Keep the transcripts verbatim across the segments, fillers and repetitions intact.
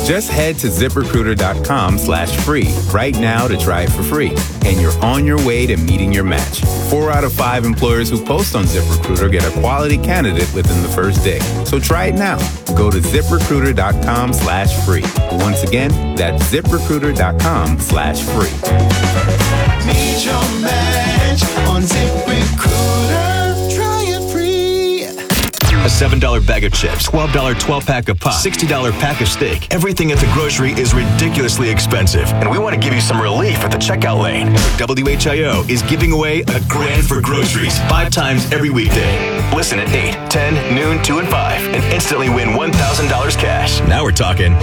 Just head to ZipRecruiter.com slash free right now to try it for free. And you're on your way to meeting your match. Four out of five employers who post on ZipRecruiter get a quality candidate within the first day. So try it now. Go to ZipRecruiter.com slash free. Once again, that's ZipRecruiter.com slash free. Meet your match on ZipRecruiter. Try it free. A seven dollar bag of chips, twelve dollar twelve-pack of pop, sixty dollar pack of steak. Everything at the grocery is ridiculously expensive, and we want to give you some relief at the checkout lane. So W H I O is giving away a grand for groceries five times every weekday. Listen at eight, ten, noon, two, and five, and instantly win one thousand dollars cash. Now we're talking.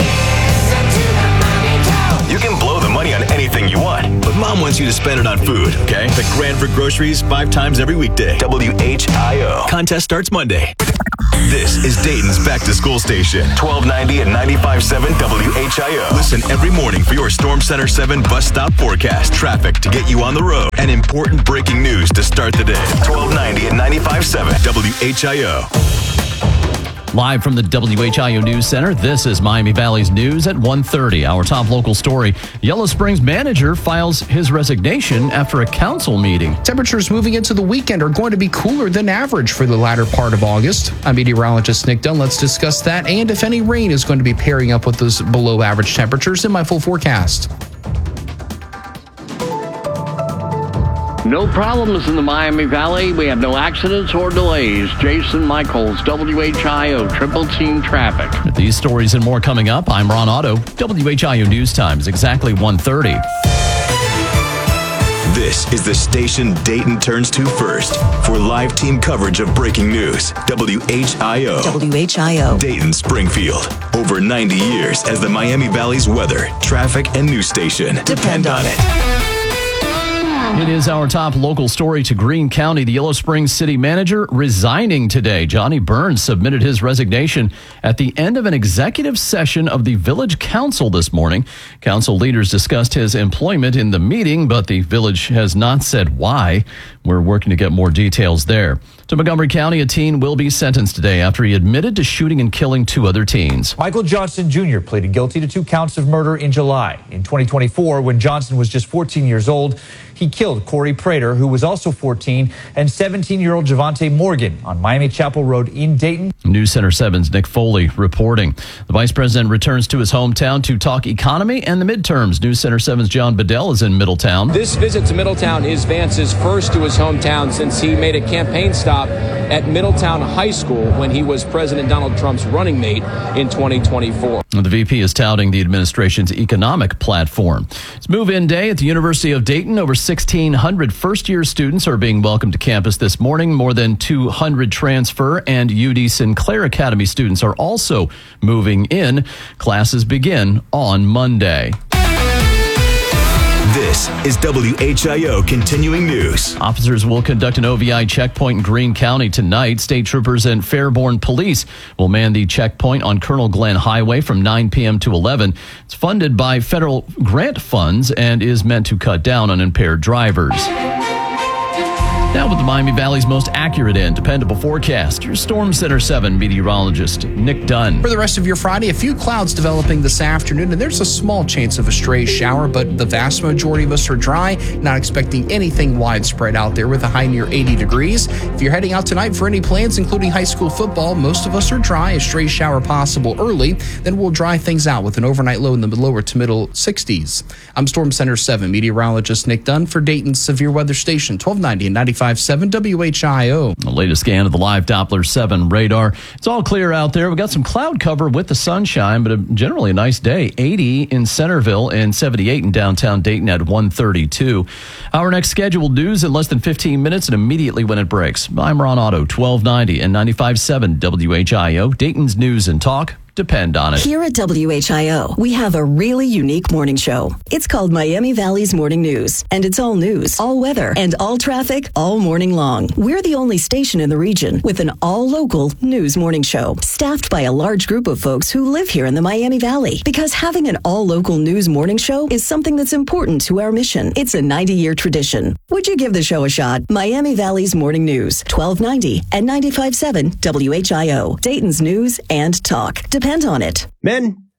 You can blow the money on anything you want, but Mom wants you to spend it on food, okay? The grand for groceries five times every weekday. W H I O. Contest starts Monday. This is Dayton's Back to School Station, twelve ninety and ninety-five point seven W H I O. Listen every morning for your Storm Center seven bus stop forecast, traffic to get you on the road, and important breaking news to start the day. twelve ninety and ninety-five point seven W H I O. Live from the W H I O News Center, this is Miami Valley's News at one thirty. Our top local story, Yellow Springs manager files his resignation after a council meeting. Temperatures moving into the weekend are going to be cooler than average for the latter part of August. I'm meteorologist Nick Dunn. Let's discuss that and if any rain is going to be pairing up with those below average temperatures in my full forecast. No problems in the Miami Valley. We have no accidents or delays. Jason Michaels, W H I O, Triple Team Traffic. With these stories and more coming up, I'm Ron Otto. W H I O News Time is exactly one thirty. This is the station Dayton turns to first for live team coverage of breaking news. W H I O. W H I O. Dayton Springfield. Over ninety years as the Miami Valley's weather, traffic, and news station. Depend, Depend on it. It is our top local story to Greene County. The Yellow Springs city manager resigning today. Johnny Burns submitted his resignation at the end of an executive session of the village council this morning. Council leaders discussed his employment in the meeting, but the village has not said why. We're working to get more details there. To Montgomery County, a teen will be sentenced today after he admitted to shooting and killing two other teens. Michael Johnson Junior pleaded guilty to two counts of murder in July. In twenty twenty-four, when Johnson was just fourteen years old, he killed Corey Prater, who was also fourteen, and seventeen-year-old Javante Morgan on Miami Chapel Road in Dayton. News Center seven's Nick Foley reporting. The vice president returns to his hometown to talk economy and the midterms. News Center seven's John Bedell is in Middletown. This visit to Middletown is Vance's first to his hometown since he made a campaign stop at Middletown High School when he was President Donald Trump's running mate in twenty twenty-four. The V P is touting the administration's economic platform. It's move-in day at the University of Dayton. Over sixteen hundred first-year students are being welcomed to campus this morning. More than two hundred transfer and U D Sinclair Academy students are also moving in. Classes begin on Monday. This is W H I O Continuing News. Officers will conduct an O V I checkpoint in Greene County tonight. State troopers and Fairborn Police will man the checkpoint on Colonel Glenn Highway from nine p.m. to eleven. It's funded by federal grant funds and is meant to cut down on impaired drivers. Now with the Miami Valley's most accurate and dependable forecast, your Storm Center seven meteorologist, Nick Dunn. For the rest of your Friday, a few clouds developing this afternoon, and there's a small chance of a stray shower, but the vast majority of us are dry, not expecting anything widespread out there with a high near eighty degrees. If you're heading out tonight for any plans, including high school football, most of us are dry, a stray shower possible early, then we'll dry things out with an overnight low in the lower to middle sixties. I'm Storm Center seven meteorologist Nick Dunn for Dayton's Severe Weather Station, twelve ninety and ninety-five point seven W H I O. The latest scan of the live Doppler seven radar. It's all clear out there. We've got some cloud cover with the sunshine, but a, generally a nice day. eighty in Centerville and seventy-eight in downtown Dayton at one thirty-two. Our next scheduled news in less than fifteen minutes and immediately when it breaks. I'm Ron Otto, twelve ninety and ninety-five point seven W H I O. Dayton's News and Talk. Depend on it. Here at W H I O, we have a really unique morning show. It's called Miami Valley's Morning News, and it's all news, all weather, and all traffic all morning long. We're the only station in the region with an all-local news morning show, staffed by a large group of folks who live here in the Miami Valley. Because having an all-local news morning show is something that's important to our mission. It's a ninety-year tradition. Would you give the show a shot? Miami Valley's Morning News, twelve ninety and ninety-five point seven W H I O. Dayton's News and Talk. Depend on it. Men,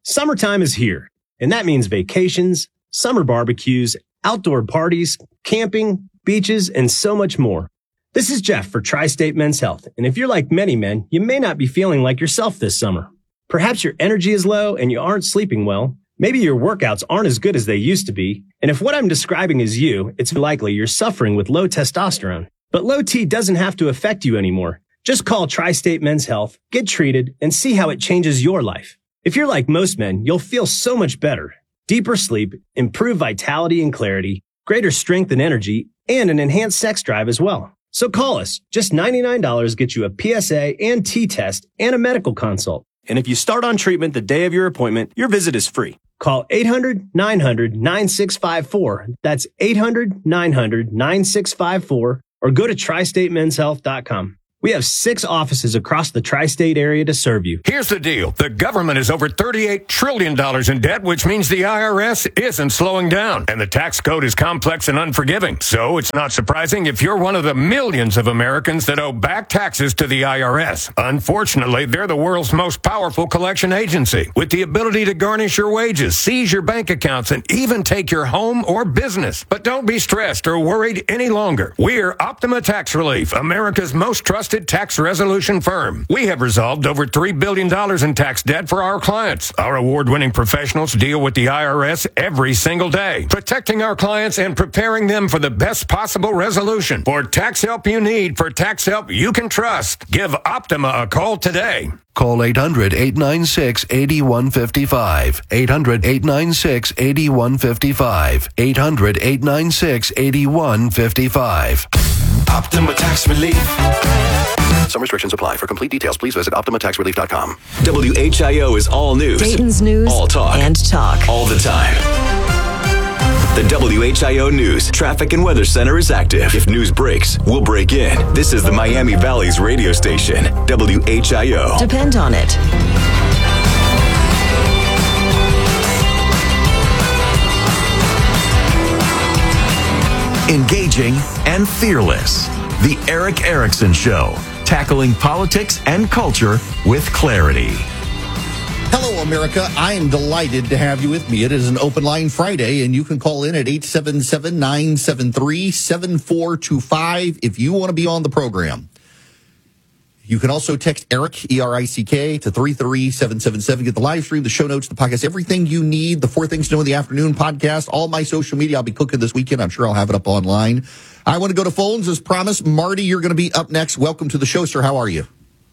Summertime is here, and that means vacations, summer barbecues, outdoor parties, camping, beaches, and so much more. This is Jeff for Tri-State Men's Health, and if you're like many men, you may not be feeling like yourself this summer. Perhaps your energy is low and you aren't sleeping well. Maybe your workouts aren't as good as they used to be. And if what I'm describing is you, it's likely you're suffering with low testosterone. But low T doesn't have to affect you anymore. Just call Tri-State Men's Health, get treated, and see how it changes your life. If you're like most men, you'll feel so much better. Deeper sleep, improved vitality and clarity, greater strength and energy, and an enhanced sex drive as well. So call us. Just ninety-nine dollars gets you a P S A and T test and a medical consult. And if you start on treatment the day of your appointment, your visit is free. Call eight hundred, nine hundred, nine six five four. That's eight hundred, nine hundred, nine six five four. Or go to tri state men's health dot com. We have six offices across the tri-state area to serve you. Here's the deal. The government is over thirty-eight trillion dollars in debt, which means the I R S isn't slowing down. And the tax code is complex and unforgiving. So it's not surprising if you're one of the millions of Americans that owe back taxes to the I R S. Unfortunately, they're the world's most powerful collection agency, with the ability to garnish your wages, seize your bank accounts, and even take your home or business. But don't be stressed or worried any longer. We're Optima Tax Relief, America's most trusted tax resolution firm. We have resolved over three billion dollars in tax debt for our clients. Our award-winning professionals deal with the I R S every single day, protecting our clients and preparing them for the best possible resolution. For tax help you need, for tax help you can trust, give Optima a call today. Call eight hundred, eight nine six, eight one five five. eight hundred, eight nine six, eight one five five. eight hundred, eight nine six, eight one five five. Optima Tax Relief. Some restrictions apply. For complete details, please visit optima tax relief dot com. W H I O is all news. Dayton's news. All talk. And talk. All the time. The W H I O News Traffic and Weather Center is active. If news breaks, we'll break in. This is the Miami Valley's radio station, W H I O. Depend on it. Engaging and fearless. The Eric Erickson Show, tackling politics and culture with clarity. Hello, America. I am delighted to have you with me. It is an open line Friday, and you can call in at eight seven seven, nine seven three, seven four two five if you want to be on the program. You can also text Eric, E R I C K, to three three seven seven seven. Get the live stream, the show notes, the podcast, everything you need, the Four Things to Know in the Afternoon podcast, all my social media. I'll be cooking this weekend. I'm sure I'll have it up online. I want to go to phones as promised. Marty, you're going to be up next. Welcome to the show, sir. How are you?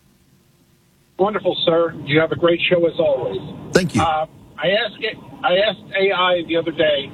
Wonderful, sir. You have a great show as always. Thank you. Uh, I asked it, I asked A I the other day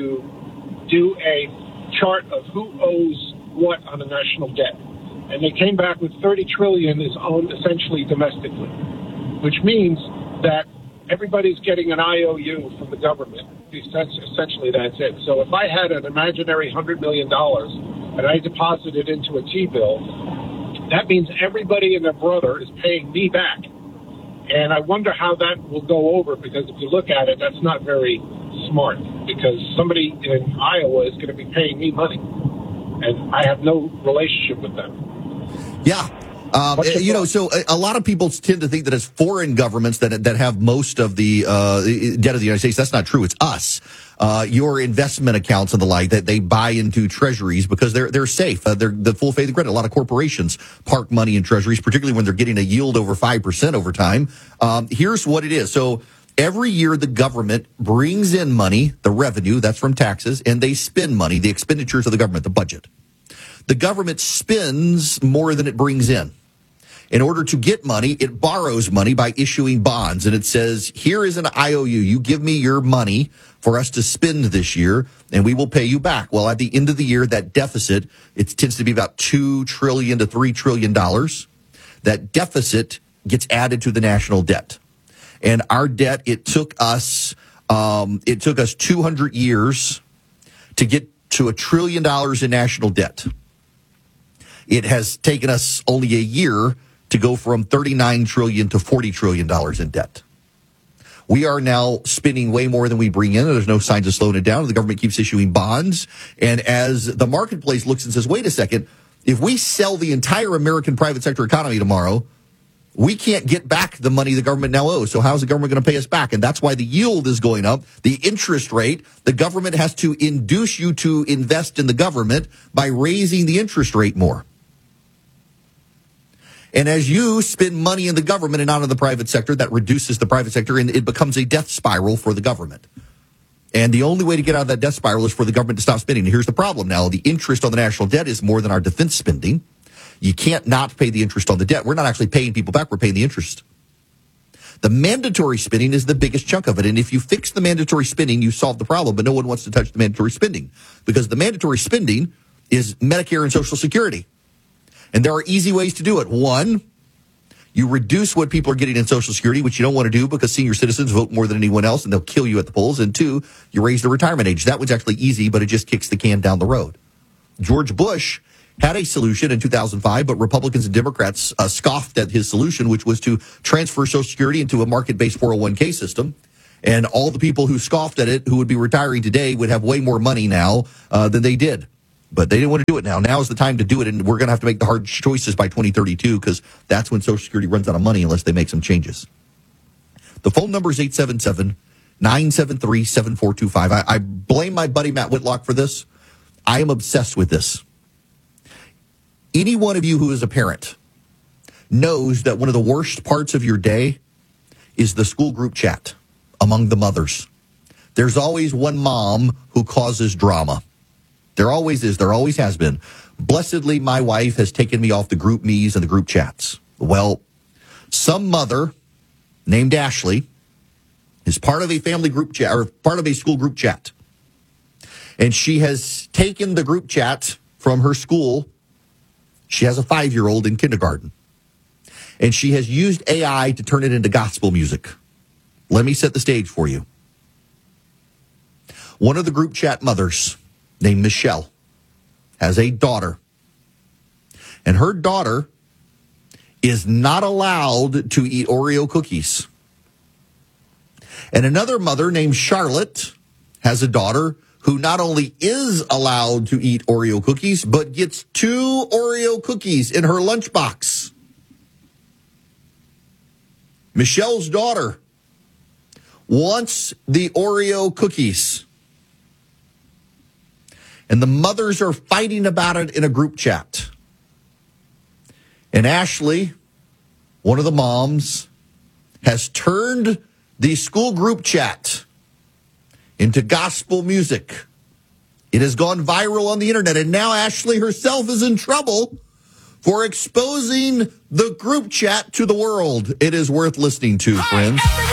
to do a chart of who owes what on the national debt. And they came back with thirty trillion dollars is owned essentially domestically, which means that everybody's getting an I O U from the government. Essentially, that's it. So if I had an imaginary one hundred million dollars and I deposited it into a T-bill, that means everybody and their brother is paying me back. And I wonder how that will go over, because if you look at it, that's not very smart, because somebody in Iowa is going to be paying me money, and I have no relationship with them. Yeah. Um, you know, so a, a lot of people tend to think that it's foreign governments that that have most of the uh, debt of the United States. That's not true. It's us. Uh, your investment accounts and the like, that they buy into treasuries because they're they're safe. Uh, they're the full faith and credit. A lot of corporations park money in treasuries, particularly when they're getting a yield over five percent over time. Um, here's what it is. So every year the government brings in money, the revenue, that's from taxes, and they spend money, the expenditures of the government, the budget. The government spends more than it brings in. In order to get money, it borrows money by issuing bonds. And it says, here is an I O U. You give me your money for us to spend this year, and we will pay you back. Well, at the end of the year, that deficit, it tends to be about two trillion dollars to three trillion dollars. That deficit gets added to the national debt. And our debt, it took us, um, it took us two hundred years to get to a trillion dollars in national debt. It has taken us only a year to go from thirty-nine trillion dollars to forty trillion dollars in debt. We are now spending way more than we bring in. There's no signs of slowing it down. The government keeps issuing bonds. And as the marketplace looks and says, wait a second, if we sell the entire American private sector economy tomorrow, We can't get back the money the government now owes. So how's the government going to pay us back? And that's why the yield is going up, the interest rate. The government has to induce you to invest in the government by raising the interest rate more. And as you spend money in the government and not in the private sector, that reduces the private sector, and it becomes a death spiral for the government. And the only way to get out of that death spiral is for the government to stop spending. And here's the problem now. The interest on the national debt is more than our defense spending. You can't not pay the interest on the debt. We're not actually paying people back. We're paying the interest. The mandatory spending is the biggest chunk of it. And if you fix the mandatory spending, you solve the problem. But no one wants to touch the mandatory spending because the mandatory spending is Medicare and Social Security. And there are easy ways to do it. One, you reduce what people are getting in Social Security, which you don't want to do because senior citizens vote more than anyone else and they'll kill you at the polls. And two, you raise the retirement age. That one's actually easy, but it just kicks the can down the road. George Bush had a solution in two thousand five, but Republicans and Democrats uh, scoffed at his solution, which was to transfer Social Security into a market-based four oh one k system. And all the people who scoffed at it, who would be retiring today, would have way more money now uh, than they did. But they didn't want to do it now. Now is the time to do it, and we're going to have to make the hard choices by twenty thirty-two because that's when Social Security runs out of money unless they make some changes. The phone number is eight seven seven, nine seven three, seven four two five. I, I blame my buddy Matt Whitlock for this. I am obsessed with this. Any one of you who is a parent knows that one of the worst parts of your day is the school group chat among the mothers. There's always one mom who causes drama. There always is. There always has been. Blessedly, my wife has taken me off the group me's and the group chats. Well, some mother named Ashley is part of a family group chat or part of a school group chat. And she has taken the group chat from her school. She has a five-year-old in kindergarten. And she has used A I to turn it into gospel music. Let me set the stage for you. One of the group chat mothers, named Michelle, has a daughter. And her daughter is not allowed to eat Oreo cookies. And another mother named Charlotte has a daughter who not only is allowed to eat Oreo cookies, but gets two Oreo cookies in her lunchbox. Michelle's daughter wants the Oreo cookies. And the mothers are fighting about it in a group chat. And Ashley, one of the moms, has turned the school group chat into gospel music. It has gone viral on the internet, and now Ashley herself is in trouble for exposing the group chat to the world. It is worth listening to, friends.